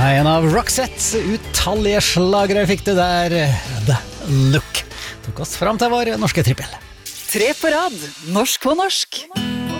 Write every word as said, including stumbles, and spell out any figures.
En av Roxettes utallige slagere fikk det der. The Look tok oss fram til vår norske trippel. Tre på rad, norsk på norsk.